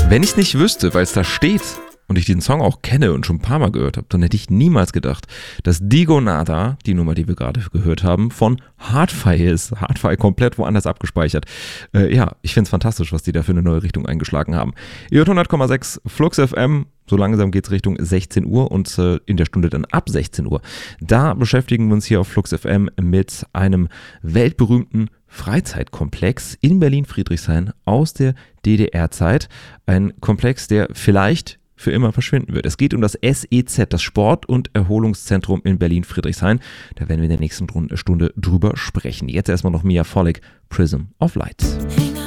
Wenn ich es nicht wüsste, weil es da steht und ich diesen Song auch kenne und schon ein paar Mal gehört habe, dann hätte ich niemals gedacht, dass Digonada, die Nummer, die wir gerade gehört haben, von Hardfire ist. Hardfire komplett woanders abgespeichert. Ich finde es fantastisch, was die da für eine neue Richtung eingeschlagen haben. Ihr hört 100,6 Flux FM. So langsam geht es Richtung 16 Uhr und in der Stunde dann ab 16 Uhr. Da beschäftigen wir uns hier auf Flux FM mit einem weltberühmten Freizeitkomplex in Berlin-Friedrichshain aus der DDR-Zeit. Ein Komplex, der vielleicht für immer verschwinden wird. Es geht um das SEZ, das Sport- und Erholungszentrum in Berlin-Friedrichshain. Da werden wir in der nächsten Stunde drüber sprechen. Jetzt erstmal noch Mia Volek, Prism of Light.